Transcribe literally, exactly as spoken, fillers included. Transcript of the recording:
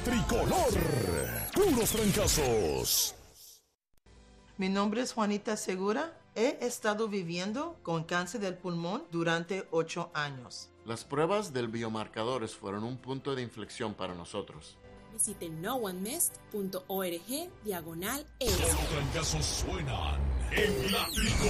Tricolor, puros trancazos. Mi nombre es Juanita Segura. He estado viviendo con cáncer del pulmón durante ocho años. Las pruebas del biomarcadores fueron un punto de inflexión para nosotros. Visite no one missed punto org diagonal E. Los trancazos suenan en la Tricolor.